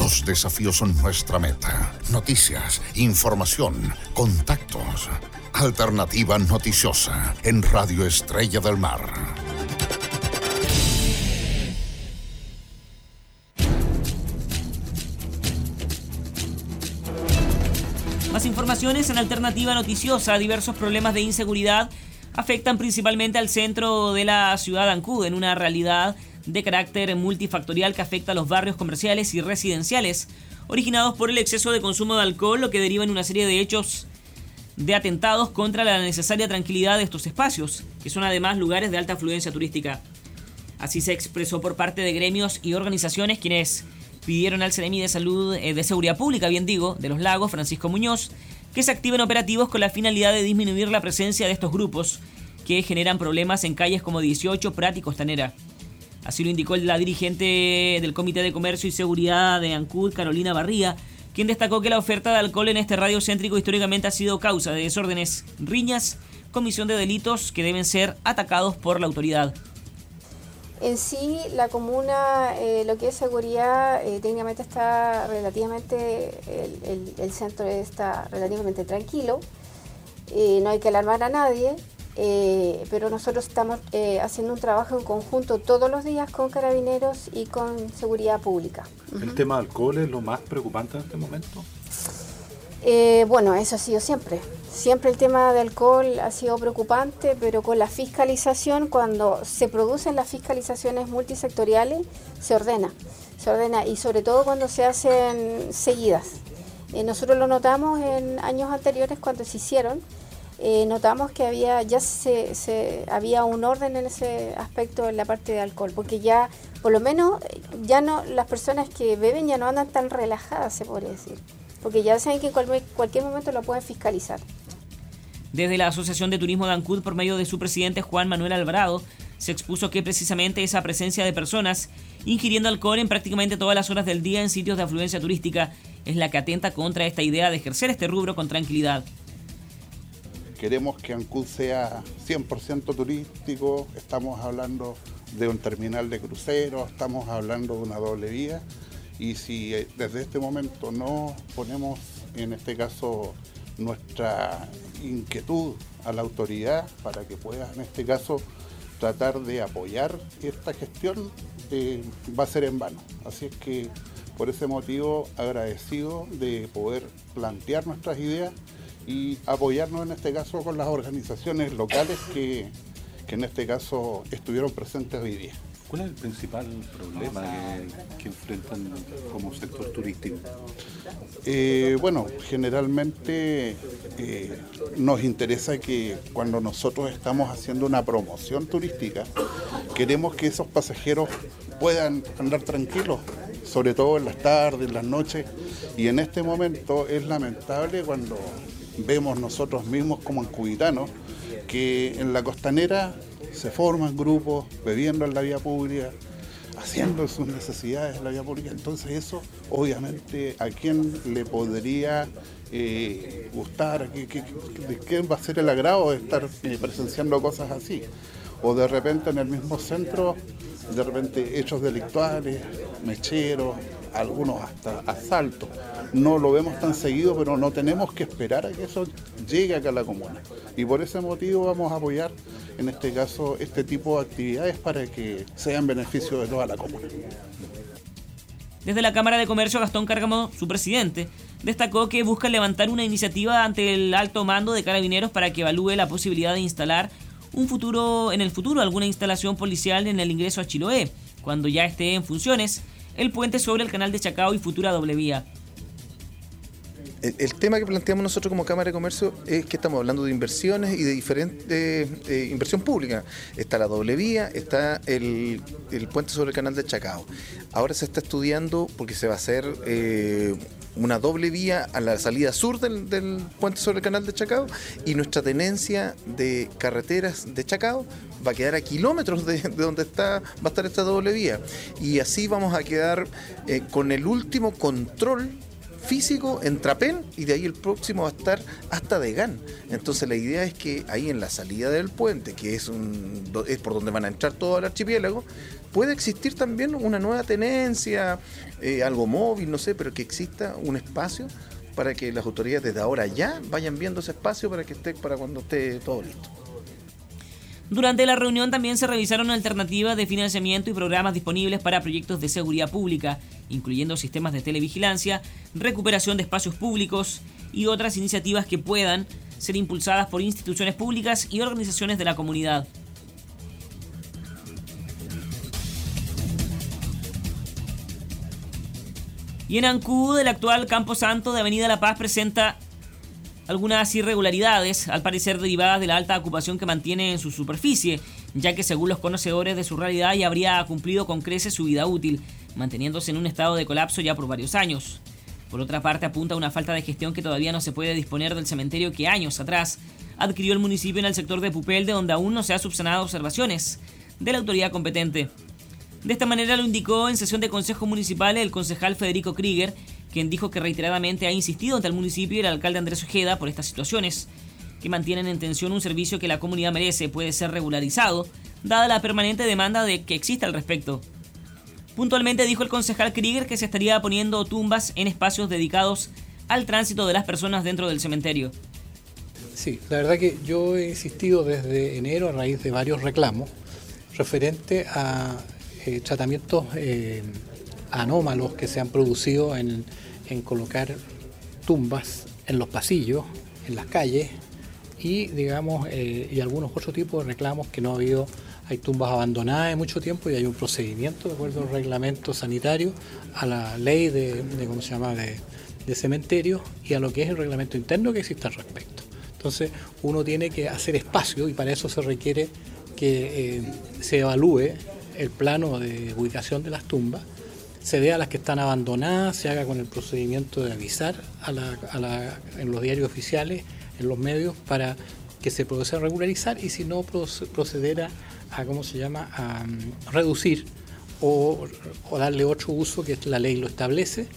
Los desafíos son nuestra meta. Noticias, información, contactos. Alternativa Noticiosa en Radio Estrella del Mar. Más informaciones en Alternativa Noticiosa. Diversos problemas de inseguridad afectan principalmente al centro de la ciudad de Ancud, en una realidad de carácter multifactorial que afecta a los barrios comerciales y residenciales, originados por el exceso de consumo de alcohol, lo que deriva en una serie de hechos de atentados contra la necesaria tranquilidad de estos espacios, que son además lugares de alta afluencia turística. Así se expresó por parte de gremios y organizaciones, quienes pidieron al Seremi de Salud, de Seguridad Pública, de Los Lagos, Francisco Muñoz, que se activen operativos con la finalidad de disminuir la presencia de estos grupos que generan problemas en calles como 18, Prat y Costanera. Así lo indicó la dirigente del Comité de Comercio y Seguridad de Ancud, Carolina Barría, quien destacó que la oferta de alcohol en este radio céntrico históricamente ha sido causa de desórdenes, riñas, comisión de delitos que deben ser atacados por la autoridad. En sí, la comuna, lo que es seguridad, técnicamente está relativamente, el centro está relativamente tranquilo, no hay que alarmar a nadie, pero nosotros estamos haciendo un trabajo en conjunto todos los días con Carabineros y con Seguridad Pública. ¿El tema del alcohol es lo más preocupante en este momento? Bueno, eso ha sido siempre. Siempre el tema de alcohol ha sido preocupante, pero con la fiscalización, cuando se producen las fiscalizaciones multisectoriales, se ordena y sobre todo cuando se hacen seguidas. Nosotros lo notamos en años anteriores cuando se hicieron, notamos que había un orden en ese aspecto en la parte de alcohol, porque ya, por lo menos, ya no, las personas que beben ya no andan tan relajadas, se podría decir, porque ya saben que en cualquier momento lo pueden fiscalizar. Desde la Asociación de Turismo de Ancud, por medio de su presidente Juan Manuel Alvarado, se expuso que precisamente esa presencia de personas ingiriendo alcohol en prácticamente todas las horas del día en sitios de afluencia turística es la que atenta contra esta idea de ejercer este rubro con tranquilidad. Queremos que Ancud sea 100% turístico, estamos hablando de un terminal de cruceros, estamos hablando de una doble vía, y si desde este momento no ponemos, en este caso, nuestra inquietud a la autoridad para que pueda, en este caso, tratar de apoyar esta gestión, va a ser en vano. Así es que, por ese motivo, agradecido de poder plantear nuestras ideas y apoyarnos en este caso con las organizaciones locales que en este caso estuvieron presentes hoy día. ¿Cuál es el principal problema que enfrentan como sector turístico? Bueno, generalmente nos interesa que cuando nosotros estamos haciendo una promoción turística, queremos que esos pasajeros puedan andar tranquilos, sobre todo en las tardes, en las noches, y en este momento es lamentable cuando vemos nosotros mismos como ancuditanos que en la costanera se forman grupos bebiendo en la vía pública, haciendo sus necesidades en la vía pública. Entonces eso, obviamente, ¿a quién le podría gustar? ¿De quién va a ser el agrado de estar presenciando cosas así? O de repente en el mismo centro, de repente hechos delictuales, mecheros, algunos hasta asaltos. No lo vemos tan seguido, pero no tenemos que esperar a que eso llegue acá a la comuna. Y por ese motivo vamos a apoyar, en este caso, este tipo de actividades para que sean beneficio de toda la comuna. Desde la Cámara de Comercio, Gastón Cárcamo, su presidente, destacó que busca levantar una iniciativa ante el alto mando de Carabineros para que evalúe la posibilidad de instalar en el futuro alguna instalación policial en el ingreso a Chiloé, cuando ya esté en funciones el puente sobre el canal de Chacao y futura doble vía. El tema que planteamos nosotros como Cámara de Comercio es que estamos hablando de inversiones y de diferentes inversión pública. Está la doble vía, está el puente sobre el canal de Chacao. Ahora se está estudiando porque se va a hacer una doble vía a la salida sur del puente sobre el canal de Chacao, y nuestra tenencia de carreteras de Chacao va a quedar a kilómetros de donde va a estar esta doble vía, y así vamos a quedar con el último control físico en Trapén y de ahí el próximo va a estar hasta Degán. Entonces la idea es que ahí en la salida del puente, que es por donde van a entrar todo el archipiélago, puede existir también una nueva tenencia, algo móvil, no sé, pero que exista un espacio para que las autoridades desde ahora ya vayan viendo ese espacio para que esté, para cuando esté todo listo. Durante la reunión también se revisaron alternativas de financiamiento y programas disponibles para proyectos de seguridad pública, incluyendo sistemas de televigilancia, recuperación de espacios públicos y otras iniciativas que puedan ser impulsadas por instituciones públicas y organizaciones de la comunidad. Y en Ancud, el actual Campo Santo de Avenida La Paz presenta algunas irregularidades, al parecer derivadas de la alta ocupación que mantiene en su superficie, ya que según los conocedores de su realidad ya habría cumplido con creces su vida útil, manteniéndose en un estado de colapso ya por varios años. Por otra parte, apunta a una falta de gestión que todavía no se puede disponer del cementerio que años atrás adquirió el municipio en el sector de Pupelde, donde aún no se ha subsanado observaciones de la autoridad competente. De esta manera lo indicó en sesión de Consejo Municipal el concejal Federico Krieger, quien dijo que reiteradamente ha insistido ante el municipio y el alcalde Andrés Ojeda por estas situaciones, que mantienen en tensión un servicio que la comunidad merece puede ser regularizado, dada la permanente demanda de que exista al respecto. Puntualmente dijo el concejal Krieger que se estaría poniendo tumbas en espacios dedicados al tránsito de las personas dentro del cementerio. Sí, la verdad que yo he insistido desde enero a raíz de varios reclamos referente a tratamientos anómalos que se han producido en colocar tumbas en los pasillos, en las calles y digamos y algunos otros tipos de reclamos que no ha habido. Hay tumbas abandonadas de mucho tiempo y hay un procedimiento de acuerdo al reglamento sanitario, a la ley de cementerios y a lo que es el reglamento interno que existe al respecto. Entonces uno tiene que hacer espacio y para eso se requiere que se evalúe el plano de ubicación de las tumbas, se vea las que están abandonadas, se haga con el procedimiento de avisar en los diarios oficiales, en los medios, para que se proceda a regularizar y si no proceder a reducir o darle otro uso que la ley lo establece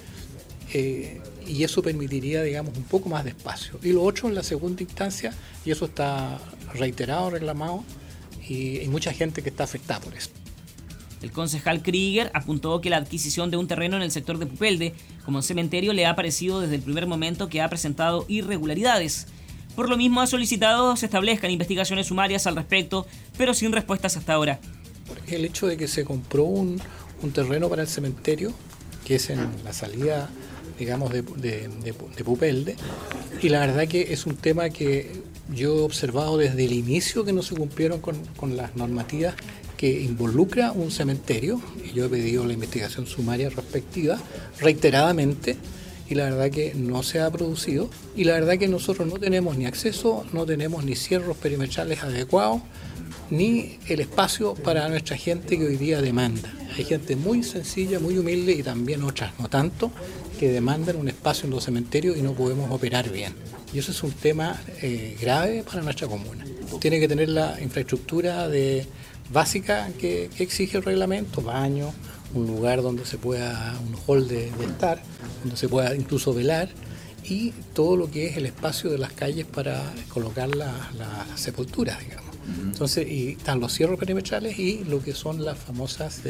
y eso permitiría, digamos, un poco más de espacio. Y lo otro en la segunda instancia, y eso está reiterado, reclamado, y hay mucha gente que está afectada por eso. El concejal Krieger apuntó que la adquisición de un terreno en el sector de Pupelde como cementerio le ha parecido desde el primer momento que ha presentado irregularidades. Por lo mismo ha solicitado se establezcan investigaciones sumarias al respecto, pero sin respuestas hasta ahora. El hecho de que se compró un terreno para el cementerio, que es en la salida, digamos, de Pupelde, y la verdad que es un tema que yo he observado desde el inicio que no se cumplieron con las normativas que involucra un cementerio, y yo he pedido la investigación sumaria respectiva reiteradamente, y la verdad que no se ha producido, y la verdad que nosotros no tenemos ni acceso, no tenemos ni cierros perimetrales adecuados, ni el espacio para nuestra gente que hoy día demanda. Hay gente muy sencilla, muy humilde, y también otras no tanto, que demandan un espacio en los cementerios y no podemos operar bien. Y eso es un tema grave para nuestra comuna. Tiene que tener la infraestructura básica que exige el reglamento, baño, un lugar donde se pueda, un hall de estar, donde se pueda incluso velar, y todo lo que es el espacio de las calles para colocar las sepulturas, digamos. Entonces, y están los cierros perimetrales y lo que son las famosas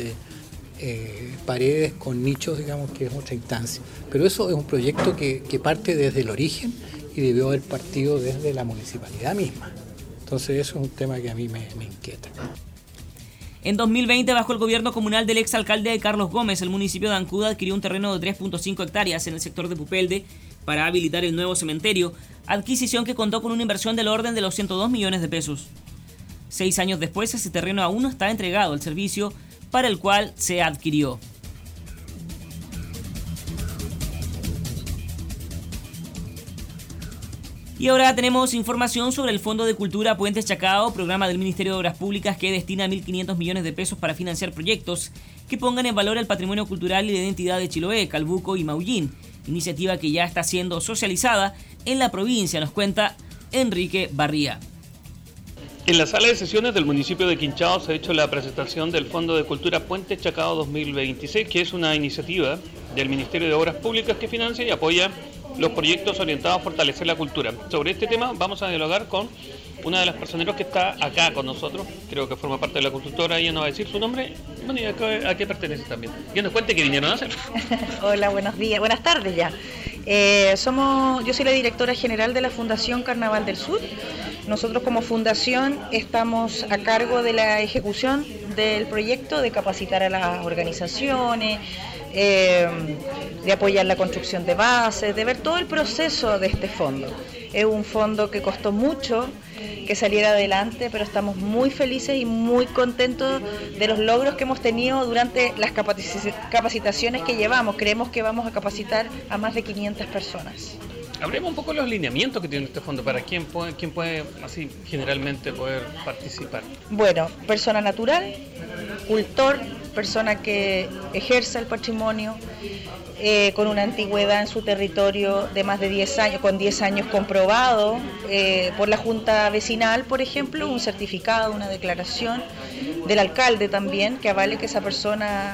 paredes con nichos, digamos, que es otra instancia. Pero eso es un proyecto que parte desde el origen y debió haber partido desde la municipalidad misma. Entonces eso es un tema que a mí me inquieta. En 2020, bajo el gobierno comunal del exalcalde Carlos Gómez, el municipio de Ancud adquirió un terreno de 3.5 hectáreas en el sector de Pupelde para habilitar el nuevo cementerio, adquisición que contó con una inversión del orden de los 102 millones de pesos. 6 años después, ese terreno aún no está entregado al servicio para el cual se adquirió. Y ahora tenemos información sobre el Fondo de Cultura Puentes Chacao, programa del Ministerio de Obras Públicas que destina 1.500 millones de pesos para financiar proyectos que pongan en valor el patrimonio cultural y la identidad de Chiloé, Calbuco y Maullín, iniciativa que ya está siendo socializada en la provincia, nos cuenta Enrique Barría. En la sala de sesiones del municipio de Quinchao se ha hecho la presentación del Fondo de Cultura Puentes Chacao 2026, que es una iniciativa del Ministerio de Obras Públicas que financia y apoya los proyectos orientados a fortalecer la cultura. Sobre este tema vamos a dialogar con una de las personeros que está acá con nosotros, creo que forma parte de la consultora, ella nos va a decir su nombre, bueno, y a qué pertenece también. Que nos cuente qué vinieron a hacer. Hola, buenos días, buenas tardes ya. Yo soy la directora general de la Fundación Carnaval del Sur. Nosotros como fundación estamos a cargo de la ejecución del proyecto, de capacitar a las organizaciones, de apoyar la construcción de bases, de ver todo el proceso de este fondo. Es un fondo que costó mucho que saliera adelante, pero estamos muy felices y muy contentos de los logros que hemos tenido durante las capacitaciones que llevamos. Creemos que vamos a capacitar a más de 500 personas. Hablemos un poco de los lineamientos que tiene este fondo, para quién puede así generalmente poder participar. Bueno, persona natural, cultor, persona que ejerza el patrimonio, con una antigüedad en su territorio de más de 10 años, con 10 años comprobado por la Junta Vecinal, por ejemplo, un certificado, una declaración del alcalde también, que avale que esa persona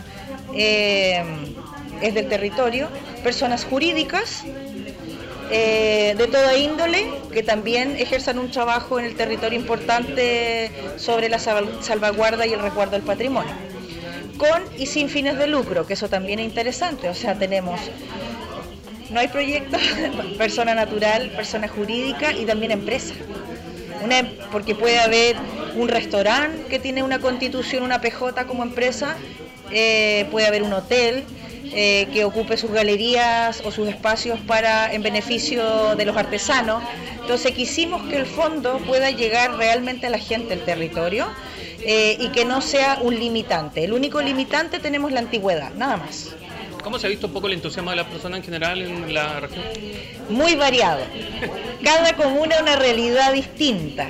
es del territorio, personas jurídicas, de toda índole, que también ejerzan un trabajo en el territorio importante sobre la salvaguarda y el resguardo del patrimonio, con y sin fines de lucro, que eso también es interesante. O sea, no hay proyectos, persona natural, persona jurídica y también empresa. Porque puede haber un restaurante que tiene una constitución, una PJ como empresa, puede haber un hotel que ocupe sus galerías o sus espacios en beneficio de los artesanos. Entonces quisimos que el fondo pueda llegar realmente a la gente del territorio y que no sea un limitante. El único limitante tenemos la antigüedad, nada más. ¿Cómo se ha visto un poco el entusiasmo de las personas en general en la región? Muy variado. Cada comuna es una realidad distinta.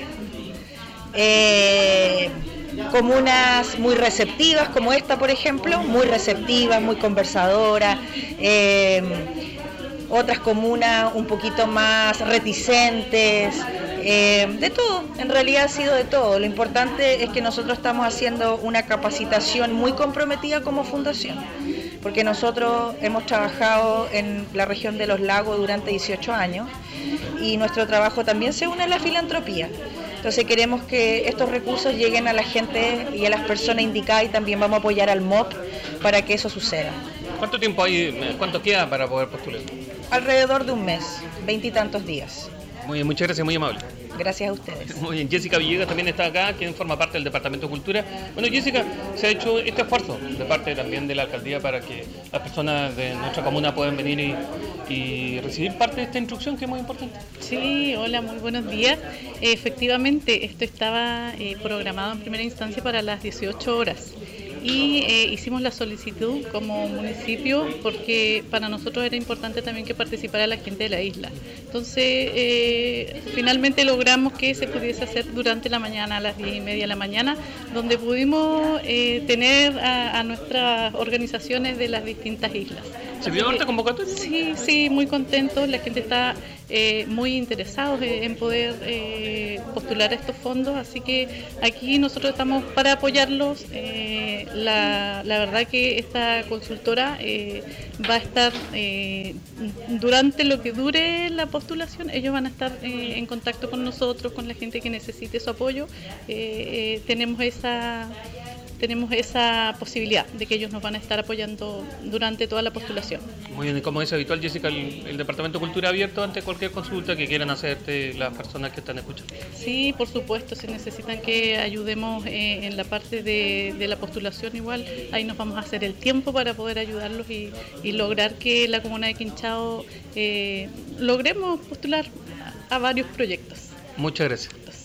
Comunas muy receptivas, como esta, por ejemplo, muy receptivas, muy conversadoras. Otras comunas un poquito más reticentes. De todo, en realidad ha sido de todo. Lo importante es que nosotros estamos haciendo una capacitación muy comprometida como fundación, porque nosotros hemos trabajado en la región de los lagos durante 18 años y nuestro trabajo también se une a la filantropía. Entonces queremos que estos recursos lleguen a la gente y a las personas indicadas, y también vamos a apoyar al MOP para que eso suceda. ¿Cuánto tiempo cuánto queda para poder postular? Alrededor de un mes, 20 y tantos días. Muy bien, muchas gracias, muy amable. Gracias a ustedes. Muy bien, Jessica Villegas también está acá, quien forma parte del Departamento de Cultura. Bueno, Jessica, se ha hecho este esfuerzo de parte también de la alcaldía para que las personas de nuestra comuna puedan venir y recibir parte de esta instrucción, que es muy importante. Sí, hola, muy buenos días. Efectivamente, esto estaba programado en primera instancia para las 18 horas. Y hicimos la solicitud como municipio porque para nosotros era importante también que participara la gente de la isla. Entonces, finalmente logramos que se pudiese hacer durante la mañana, a las 10:30 de la mañana, donde pudimos tener a nuestras organizaciones de las distintas islas. ¿Se vio harta convocatoria? Sí, muy contentos. La gente está muy interesados en poder postular a estos fondos, así que aquí nosotros estamos para apoyarlos. La verdad que esta consultora va a estar durante lo que dure la postulación, ellos van a estar en contacto con nosotros, con la gente que necesite su apoyo. Tenemos esa posibilidad de que ellos nos van a estar apoyando durante toda la postulación. Muy bien, y como es habitual, Jessica, el Departamento de Cultura abierto ante cualquier consulta que quieran hacerte las personas que están escuchando. Sí, por supuesto, si necesitan que ayudemos en la parte de la postulación, igual ahí nos vamos a hacer el tiempo para poder ayudarlos y lograr que la comuna de Quinchao logremos postular a varios proyectos. Muchas gracias.